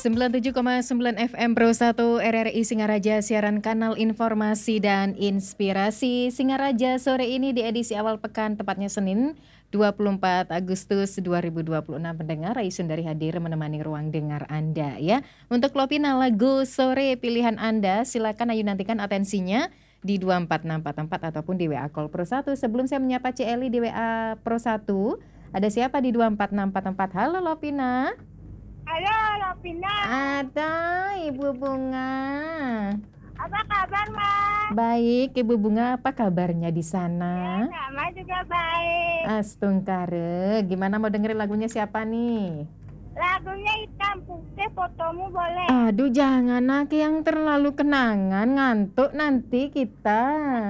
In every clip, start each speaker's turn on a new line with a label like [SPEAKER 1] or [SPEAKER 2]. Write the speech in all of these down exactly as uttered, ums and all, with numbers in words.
[SPEAKER 1] sembilan puluh tujuh koma sembilan F M Pro satu R R I Singaraja, siaran kanal informasi dan inspirasi. Singaraja sore ini di edisi awal pekan, tepatnya Senin dua puluh empat Agustus dua ribu dua puluh enam. Pendengar, Rai Sundari hadir menemani ruang dengar Anda ya. Untuk Lovina, lagu sore pilihan Anda, silakan ayo nantikan atensinya di dua empat enam empat empat ataupun di W A Call Pro satu. Sebelum saya menyapa C Eli di W A Pro satu, ada siapa di dua empat enam empat empat? Halo Lovina.
[SPEAKER 2] Halo, Lovina.
[SPEAKER 1] Ada Ibu Bunga.
[SPEAKER 2] Apa kabar, Mas?
[SPEAKER 1] Baik, Ibu Bunga, apa kabarnya di sana?
[SPEAKER 2] Ya, sama juga baik.
[SPEAKER 1] Astungkare, gimana mau dengerin lagunya siapa nih?
[SPEAKER 2] Lagunya hitam putih, fotomu boleh.
[SPEAKER 1] Aduh, jangan nak yang terlalu kenangan, ngantuk nanti kita.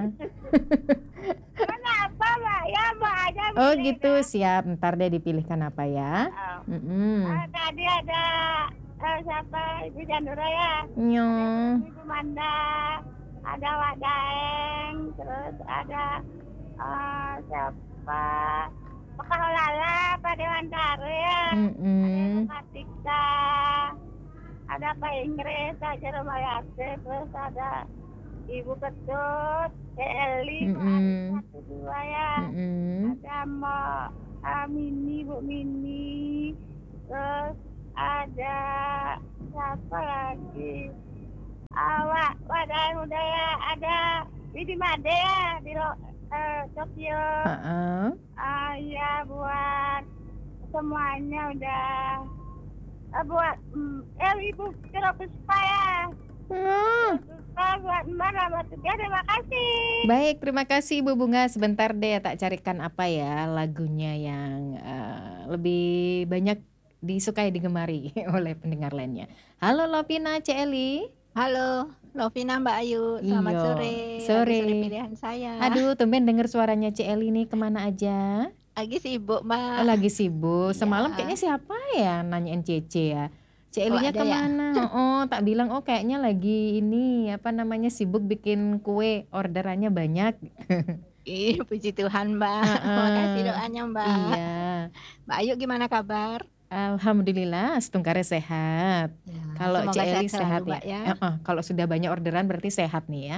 [SPEAKER 2] Kenapa, Mbak? Ya, Mbak aja
[SPEAKER 1] Oh
[SPEAKER 2] pilih,
[SPEAKER 1] gitu,
[SPEAKER 2] kan?
[SPEAKER 1] siap. Ntar deh dipilihkan apa ya.
[SPEAKER 2] Oh.
[SPEAKER 1] Mm-mm.
[SPEAKER 2] Ah, tadi ada eh, siapa? Ibu Jandura ya?
[SPEAKER 1] Nyo.
[SPEAKER 2] Ada Ibu Manda, ada Wak Daeng, terus ada eh, siapa? Pekaholala, Pak Dewantara ya.
[SPEAKER 1] Mm-mm.
[SPEAKER 2] Ada Katika, ada Pak Inggris, ada Romayate, terus ada Ibu Ketut, C Eli, Bu
[SPEAKER 1] Mm-mm.
[SPEAKER 2] Ari satu dua ya.
[SPEAKER 1] Mm-mm.
[SPEAKER 2] Ada Mbak uh, Mini, Bu Mini, terus ada siapa lagi? Awak, Wadai Muda ya, ada Widi Made ya di Lo- eh, Tokyo.
[SPEAKER 1] Uh-uh.
[SPEAKER 2] Ah ya, buat semuanya udah eh, buat mm, eh Ibu Kira Puspa ya.
[SPEAKER 1] Hmm.
[SPEAKER 2] Puspa buat Mbak Rahmat juga, terima kasih.
[SPEAKER 1] Baik, terima kasih Ibu Bunga. Sebentar deh tak carikan apa ya lagunya yang eh, lebih banyak disukai digemari oleh pendengar lainnya. Halo Lovina, C Eli.
[SPEAKER 3] Halo, Lovina Mbak Ayu, selamat
[SPEAKER 1] Iyo,
[SPEAKER 3] sore.
[SPEAKER 1] sore.
[SPEAKER 3] Lagu sore pilihan saya.
[SPEAKER 1] Aduh, tumben denger suaranya C Eli nih, kemana aja?
[SPEAKER 3] Lagi sibuk Mbak.
[SPEAKER 1] Oh, lagi sibuk. Semalam
[SPEAKER 3] Iya.
[SPEAKER 1] kayaknya siapa ya nanyain Cece ya? C
[SPEAKER 3] Oh,
[SPEAKER 1] Elinya
[SPEAKER 3] ada ya?
[SPEAKER 1] kemana? Oh, tak bilang oh kayaknya lagi ini apa namanya sibuk bikin kue, orderannya banyak.
[SPEAKER 3] Ih, puji Tuhan Mbak.
[SPEAKER 1] Heeh.
[SPEAKER 3] Makasih doanya Mbak.
[SPEAKER 1] Iya.
[SPEAKER 3] Mbak Ayu gimana kabar?
[SPEAKER 1] Alhamdulillah, Astungkare sehat.
[SPEAKER 3] Ya,
[SPEAKER 1] Kalau
[SPEAKER 3] semoga
[SPEAKER 1] C Eli
[SPEAKER 3] sehat
[SPEAKER 1] sehat
[SPEAKER 3] selalu, Mbak,
[SPEAKER 1] ya.
[SPEAKER 3] ya.
[SPEAKER 1] Eh, eh, kalau sudah banyak orderan berarti sehat nih ya.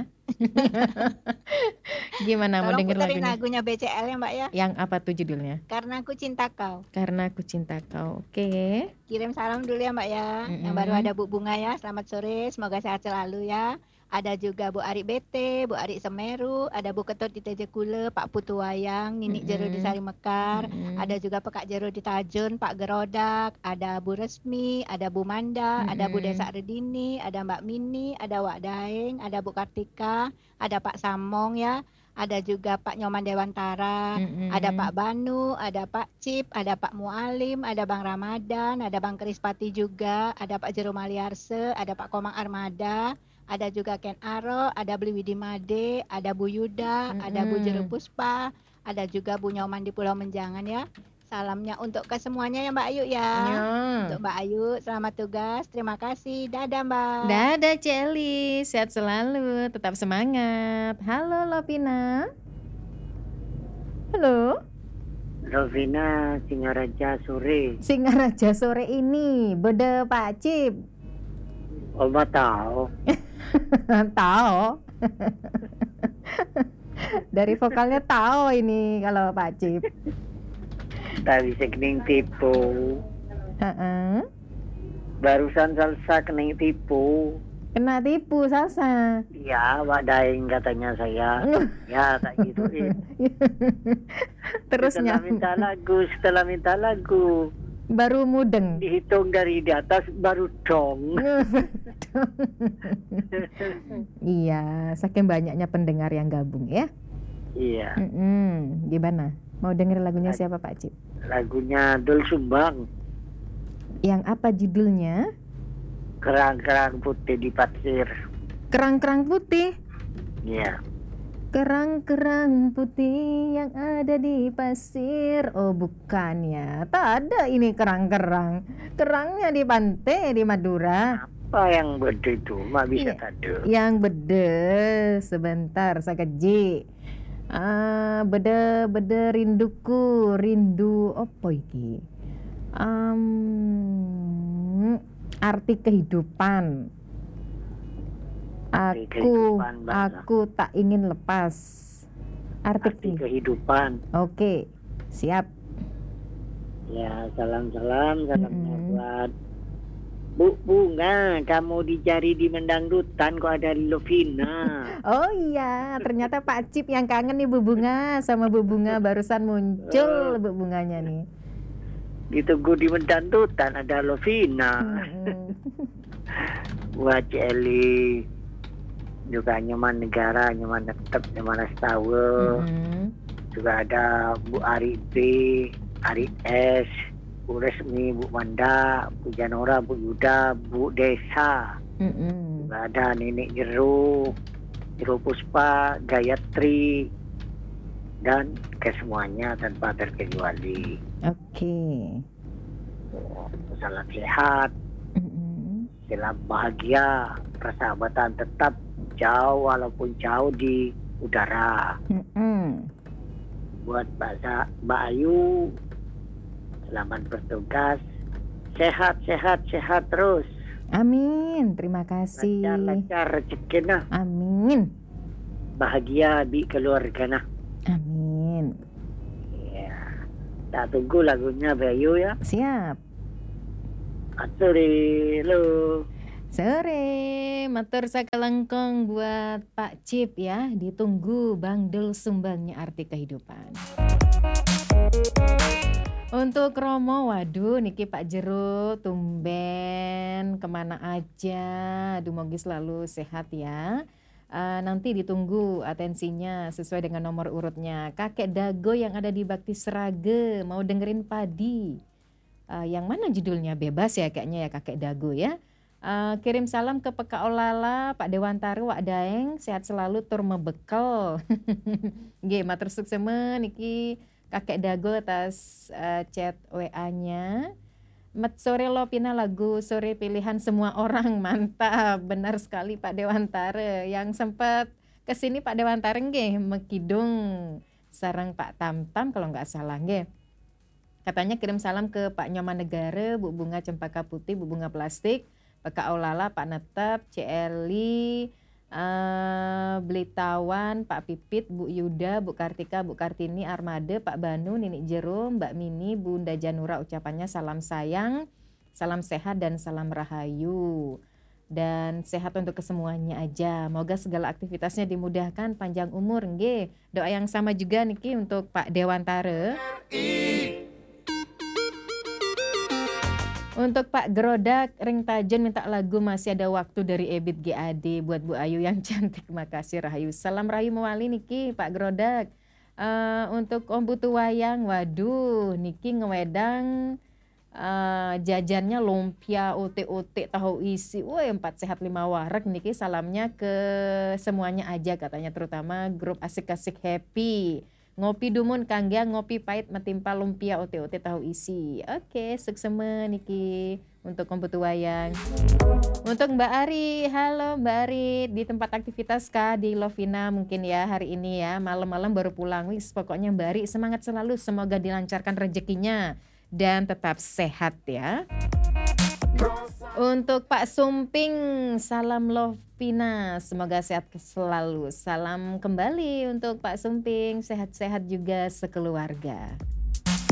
[SPEAKER 1] Gimana mau
[SPEAKER 3] Tolong
[SPEAKER 1] denger
[SPEAKER 3] puterin
[SPEAKER 1] lagunya?
[SPEAKER 3] lagunya B C L ya Mbak ya.
[SPEAKER 1] Yang apa tuh judulnya?
[SPEAKER 3] Karena aku cinta kau.
[SPEAKER 1] Karena aku cinta kau. Oke.
[SPEAKER 3] Kirim salam dulu ya Mbak ya. Yang baru
[SPEAKER 1] Mm-mm.
[SPEAKER 3] ada Bu Bunga ya. Selamat sore, semoga sehat selalu ya. Ada juga Bu Ari B T, Bu Ari Semeru, ada Bu Ketut di Tejekule, Pak Putu Wayang, Nini Jero di
[SPEAKER 1] Mm-mm.
[SPEAKER 3] Sari Mekar,
[SPEAKER 1] Mm-mm.
[SPEAKER 3] ada juga Pekak Jero di Tajun, Pak Gerodak, ada Bu Resmi, ada Bu Manda, ada Bu
[SPEAKER 1] Mm-mm.
[SPEAKER 3] Desa Redini, ada Mbak Mini, ada Wak Daeng, ada Bu Kartika, ada Pak Samong ya, ada juga Pak Nyoman Dewantara, ada
[SPEAKER 1] Mm-mm.
[SPEAKER 3] Pak Banu, ada Pak Cip, ada Pak Mualim, ada Bang Ramadan, ada Bang Krispati juga, ada Pak Jero Maliarse, ada Pak Komang Armada, ada juga Ken Aro, ada Bli Widi Made, ada Bu Yuda, ada Bu Jero
[SPEAKER 1] Mm-mm.
[SPEAKER 3] Puspa, ada juga Bu Nyoman di Pulau Menjangan ya. Salamnya untuk ke semuanya ya Mbak Ayu ya.
[SPEAKER 1] Ya.
[SPEAKER 3] Untuk Mbak Ayu, selamat tugas. Terima kasih. Dadah Mbak.
[SPEAKER 1] Dadah C Eli, sehat selalu, tetap semangat. Halo Lovina. Halo.
[SPEAKER 4] Lovina, Singaraja sore.
[SPEAKER 1] Singaraja sore ini, bede Pak Cip.
[SPEAKER 4] Oma tahu.
[SPEAKER 1] Tahu. Dari vokalnya tahu ini kalau Pak Cip.
[SPEAKER 4] Tak bisa kening tipu.
[SPEAKER 1] Heeh.
[SPEAKER 4] Barusan salsa kening tipu.
[SPEAKER 1] Kena tipu Salsa.
[SPEAKER 4] Ya, Wak Daeng katanya saya. Ya, tak gituin.
[SPEAKER 1] Terus
[SPEAKER 4] Setelah
[SPEAKER 1] nyam-
[SPEAKER 4] minta lagu, setelah minta lagu,
[SPEAKER 1] baru mudeng.
[SPEAKER 4] dihitung dari di atas baru dong.
[SPEAKER 1] Iya, saking banyaknya pendengar yang gabung ya.
[SPEAKER 4] Iya,
[SPEAKER 1] Mm-mm. Gimana? Mau dengerin lagunya siapa Pak Cip?
[SPEAKER 4] lagunya Dul Sumbang.
[SPEAKER 1] Yang apa judulnya?
[SPEAKER 4] Kerang-kerang putih di pasir.
[SPEAKER 1] Kerang-kerang putih.
[SPEAKER 4] Iya.
[SPEAKER 1] Kerang-kerang putih yang ada di pasir. Oh bukan ya, tak ada ini kerang-kerang. Kerangnya di pantai di Madura.
[SPEAKER 4] Apa yang beda itu? Mak bisa
[SPEAKER 1] Iya.
[SPEAKER 4] tadu.
[SPEAKER 1] Yang beda sebentar sakeji. Ah, beda beda rinduku, rindu apa iki? Um, arti kehidupan.
[SPEAKER 4] Arti
[SPEAKER 1] Aku
[SPEAKER 4] kehidupan, Mbak.
[SPEAKER 1] aku tak ingin lepas. Arti,
[SPEAKER 4] Arti kehidupan.
[SPEAKER 1] Oke, siap.
[SPEAKER 4] Ya, salam-salam, salamnya
[SPEAKER 1] Mm-mm.
[SPEAKER 4] buat Bu Bunga, kamu dicari di mendangdutan kok ada Lovina.
[SPEAKER 1] Oh iya, ternyata Pak Cip yang kangen nih Bu Bunga sama Bu Bunga barusan muncul Bu Bunganya nih.
[SPEAKER 4] Ditunggu di mendangdutan ada Lovina.
[SPEAKER 1] Mm-mm.
[SPEAKER 4] Buat Celi juga nyaman negara, nyaman tetap, nyaman Astawa.
[SPEAKER 1] Mm-mm.
[SPEAKER 4] Juga ada Bu Ari B, Ari S, Bu Resmi, Bu Manda, Bu Janora, Bu Yuda, Bu Desa.
[SPEAKER 1] Mm-mm.
[SPEAKER 4] Juga ada Nenek Jeru, Jeru Puspa, Gayatri, dan kesemuanya tanpa terkecuali.
[SPEAKER 1] Oke.
[SPEAKER 4] Salam sehat,
[SPEAKER 1] Mm-mm.
[SPEAKER 4] salam bahagia, persahabatan tetap jauh walaupun jauh di udara.
[SPEAKER 1] Mm-mm.
[SPEAKER 4] Buat Mbak, Sa- Mbak Ayu, selamat bertugas, sehat sehat sehat terus,
[SPEAKER 1] Amin, terima kasih.
[SPEAKER 4] lancar lancar rezekinya,
[SPEAKER 1] Amin.
[SPEAKER 4] bahagia di keluarga nah.
[SPEAKER 1] Amin.
[SPEAKER 4] Ya, tak tunggu lagunya Mbak Ayu ya.
[SPEAKER 1] Siap.
[SPEAKER 4] Aturi lo.
[SPEAKER 1] Sore, matur sakalengkong buat Pak Cip ya. Ditunggu Bang Dul sumbangnya arti kehidupan. Untuk Romo, waduh niki Pak Jero tumben kemana aja. Aduh mogi selalu sehat ya. Eh, nanti ditunggu atensinya sesuai dengan nomor urutnya. Kakek Dago yang ada di Bakti Serage mau dengerin Padi. Eh, yang mana judulnya bebas ya kayaknya ya Kakek Dago ya. Eh, kirim salam ke P K O Lala, Pak Dewantara, Wak Daeng, sehat selalu tur mebekel. Nggih, matur suksemen niki Kakek Dago atas eh, chat W A-nya. Met sore Lovina lagu sore pilihan semua orang, mantap. Benar sekali Pak Dewantara. Yang sempat kesini Pak Dewantara nggih mekidung sareng Pak Tamtam kalau nggak salah nggih. Katanya kirim salam ke Pak Nyoman Negara, Bu Bunga Cempaka Putih, Bu Bunga Plastik, P K O Lala, Pak Netep, C Eli, eh, Blitawan, Pak Pipit, Bu Yuda, Bu Kartika, Bu Kartini, Armade, Pak Banu, Ninik Jero, Mbak Mini, Bunda Janura, ucapannya salam sayang, salam sehat dan salam rahayu. Dan sehat untuk kesemuanya aja. Moga segala aktivitasnya dimudahkan, panjang umur nggih. Doa yang sama juga niki untuk Pak Dewantara. Untuk Pak Grodak, Ring Tajun minta lagu Masih Ada Waktu dari Ebit G A D buat Bu Ayu yang cantik. Makasih Rahayu. Salam Rahayu mewali niki Pak Grodak. Eh, untuk Om Putu Wayang, waduh niki ngewedang eh, jajannya lumpia, ote-ote, tahu isi. Woi, empat sehat lima warak niki salamnya ke semuanya aja katanya, terutama grup asik-asik happy. Ngopi dumun kangga, ngopi pahit metimpa lumpia, ote-ote tahu isi. Oke, suksema niki untuk komputu wayang. Untuk Mbak Ari, halo Mbak Ari, di tempat aktivitas kah di Lovina mungkin ya hari ini ya, malam-malam baru pulang. Wis, pokoknya Mbak Ari semangat selalu, semoga dilancarkan rezekinya dan tetap sehat ya. Untuk Pak Sumping, salam Lovina, semoga sehat selalu. Salam kembali untuk Pak Sumping, sehat-sehat juga sekeluarga.